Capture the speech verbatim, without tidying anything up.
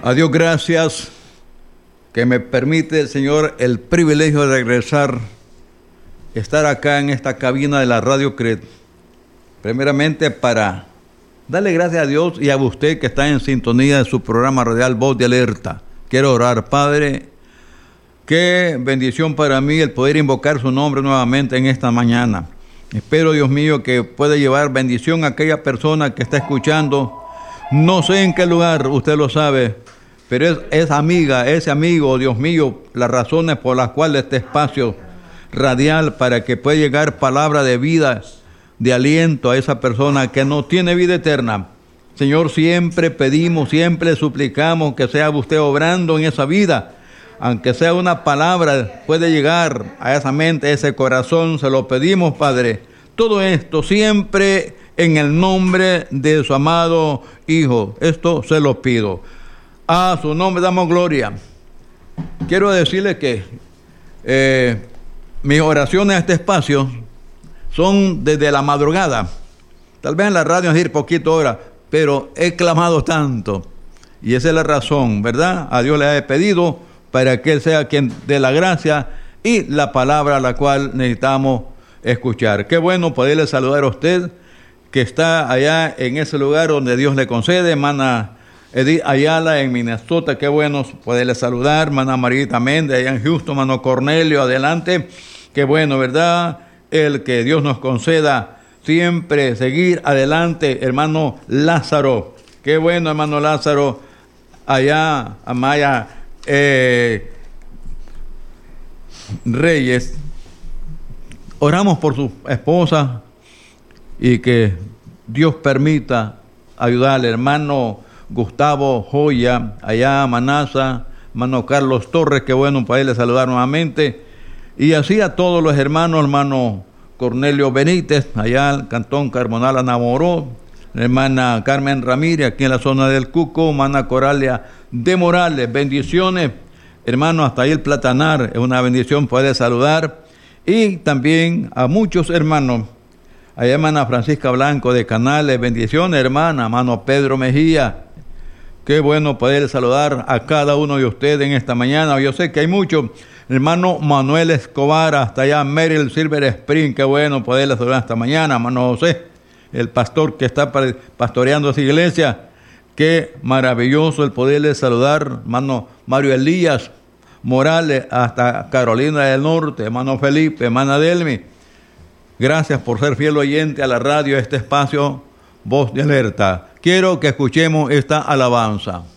A Dios gracias que me permite, Señor, el privilegio de regresar, estar acá en esta cabina de la Radio Cred. Primeramente para darle gracias a Dios y a usted que está en sintonía de su programa radial Voz de Alerta. Quiero orar, Padre. Qué bendición para mí el poder invocar su nombre nuevamente en esta mañana. Espero, Dios mío, que pueda llevar bendición a aquella persona que está escuchando. No sé en qué lugar, usted lo sabe, pero es, es amiga, ese amigo, Dios mío, las razones por las cuales este espacio radial, para que pueda llegar palabra de vida, de aliento a esa persona que no tiene vida eterna. Señor, siempre pedimos, siempre suplicamos que sea usted obrando en esa vida. Aunque sea una palabra, puede llegar a esa mente, a ese corazón, se lo pedimos, Padre. Todo esto siempre en el nombre de su amado Hijo. Esto se lo pido. A su nombre damos gloria. Quiero decirle que eh, mis oraciones a este espacio son desde la madrugada. Tal vez en la radio es ir poquito hora, pero he clamado tanto. Y esa es la razón, ¿verdad? A Dios le he pedido para que Él sea quien dé la gracia y la palabra a la cual necesitamos escuchar. Qué bueno poderle saludar a usted que está allá en ese lugar donde Dios le concede, hermana Edith Ayala en Minnesota. Qué bueno poderle saludar, hermana Marita Méndez allá en Houston, hermano Cornelio, adelante. Qué bueno, ¿verdad? El que Dios nos conceda siempre seguir adelante, hermano Lázaro. Qué bueno, hermano Lázaro, allá, Amaya Eh, Reyes. Oramos por su esposa y que Dios permita ayudarle. Hermano Gustavo Joya, allá Manasa, hermano Carlos Torres, que bueno poderle saludar nuevamente. Y así a todos los hermanos, hermano Cornelio Benítez, allá en Cantón Carmonal Anamoró, hermana Carmen Ramírez, aquí en la zona del Cuco, hermana Coralia de Morales, bendiciones, hermano, hasta ahí el Platanar, es una bendición poder saludar, y también a muchos hermanos, allá hermana Francisca Blanco de Canales, bendiciones, hermana, hermano Pedro Mejía, qué bueno poder saludar a cada uno de ustedes en esta mañana. Yo sé que hay muchos, hermano Manuel Escobar, hasta allá Merrill Silver Spring, qué bueno poderle saludar esta mañana, hermano José, el pastor que está pastoreando esa iglesia. Qué maravilloso el poderle saludar, hermano Mario Elías Morales, hasta Carolina del Norte, hermano Felipe, hermana Delmi. Gracias por ser fiel oyente a la radio, a este espacio Voz de Alerta. Quiero que escuchemos esta alabanza.